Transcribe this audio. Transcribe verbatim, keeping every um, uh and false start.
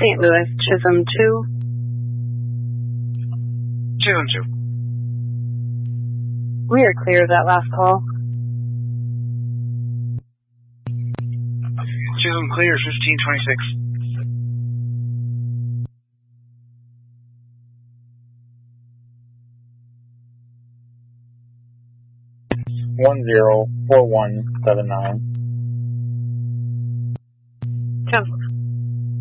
Saint Louis, Chisholm two. Chisholm two. We are clear of that last call. Chisholm clear, fifteen twenty-six. One zero four one seven nine.